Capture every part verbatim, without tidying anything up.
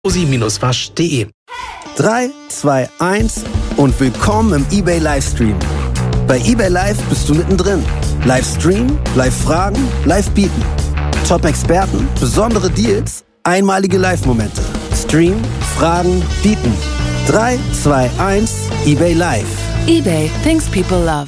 rosi Bindestrich wasch Punkt de. drei, zwei, eins und willkommen im eBay Livestream. Bei eBay Live bist du mittendrin. Livestream, Live-Fragen, Live-Bieten. Top-Experten, besondere Deals, einmalige Live-Momente. Stream, Fragen, Bieten. drei, zwei, eins, eBay Live. eBay, things people love.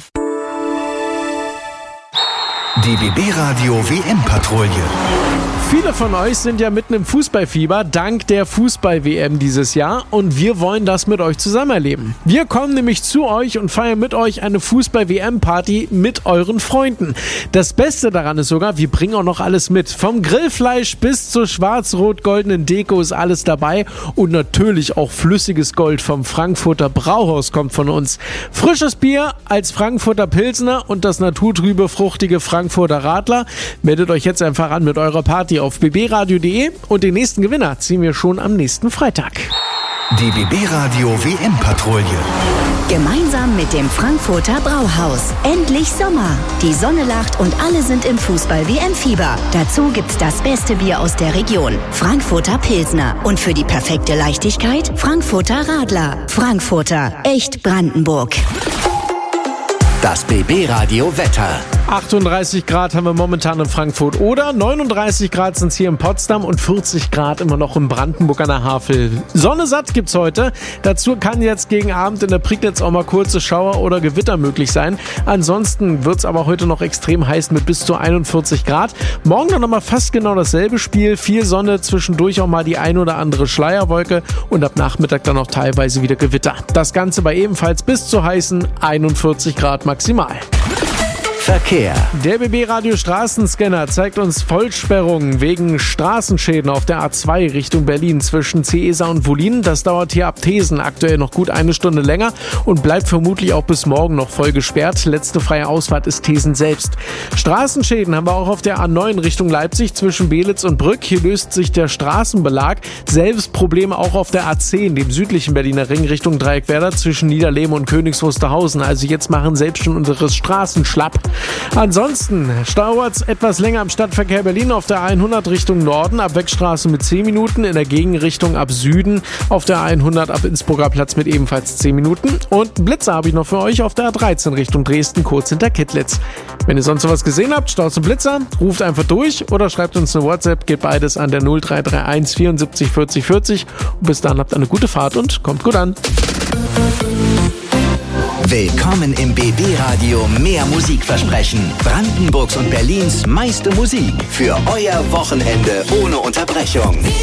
Die B B-Radio W M-Patrouille. Viele von euch sind ja mitten im Fußballfieber, dank der Fußball-W M dieses Jahr, und wir wollen das mit euch zusammen erleben. Wir kommen nämlich zu euch und feiern mit euch eine Fußball-W M-Party mit euren Freunden. Das Beste daran ist sogar, wir bringen auch noch alles mit. Vom Grillfleisch bis zur schwarz-rot-goldenen Deko ist alles dabei und natürlich auch flüssiges Gold vom Frankfurter Brauhaus kommt von uns. Frisches Bier als Frankfurter Pilsner und das naturtrübe, fruchtige Frankfurter Radler. Meldet euch jetzt einfach an mit eurer Party auf b b radio punkt de und den nächsten Gewinner ziehen wir schon am nächsten Freitag. Die B B-Radio W M-Patrouille. Gemeinsam mit dem Frankfurter Brauhaus. Endlich Sommer. Die Sonne lacht und alle sind im Fußball-W M-Fieber. Dazu gibt's das beste Bier aus der Region. Frankfurter Pilsner. Und für die perfekte Leichtigkeit Frankfurter Radler. Frankfurter. Echt Brandenburg. Das B B-Radio Wetter. achtunddreißig Grad haben wir momentan in Frankfurt oder neununddreißig Grad sind es hier in Potsdam und vierzig Grad immer noch in Brandenburg an der Havel. Sonne satt gibt's heute. Dazu kann jetzt gegen Abend in der Prignitz auch mal kurze Schauer oder Gewitter möglich sein. Ansonsten wird's aber heute noch extrem heiß mit bis zu einundvierzig Grad. Morgen dann nochmal fast genau dasselbe Spiel. Viel Sonne, zwischendurch auch mal die ein oder andere Schleierwolke und ab Nachmittag dann auch teilweise wieder Gewitter. Das Ganze bei ebenfalls bis zu heißen einundvierzig Grad maximal. Verkehr. Der B B-Radio Straßenscanner zeigt uns Vollsperrungen wegen Straßenschäden auf der A zwei Richtung Berlin zwischen Ceesa und Wollin. Das dauert hier ab Thesen aktuell noch gut eine Stunde länger und bleibt vermutlich auch bis morgen noch voll gesperrt. Letzte freie Ausfahrt ist Thesen selbst. Straßenschäden haben wir auch auf der A neun Richtung Leipzig zwischen Belitz und Brück. Hier löst sich der Straßenbelag. Selbst Probleme auch auf der A zehn, dem südlichen Berliner Ring Richtung Dreieckwerder zwischen Niederleben und Königs Wusterhausen. Also jetzt machen selbst schon unsere Straßen schlapp. Ansonsten dauert es etwas länger im Stadtverkehr Berlin auf der hundert Richtung Norden, ab Wegstraße mit zehn Minuten, in der Gegenrichtung ab Süden auf der hundert ab Innsbrucker Platz mit ebenfalls zehn Minuten. Und einen Blitzer habe ich noch für euch auf der A dreizehn Richtung Dresden, kurz hinter Kittlitz. Wenn ihr sonst sowas gesehen habt, Staus und Blitzer, ruft einfach durch oder schreibt uns eine WhatsApp, geht beides an der null drei drei eins vierundsiebzig vierzig vierzig. Und bis dann habt ihr eine gute Fahrt und kommt gut an. Willkommen im B B-Radio Mehr Musikversprechen. Brandenburgs und Berlins meiste Musik für euer Wochenende ohne Unterbrechung.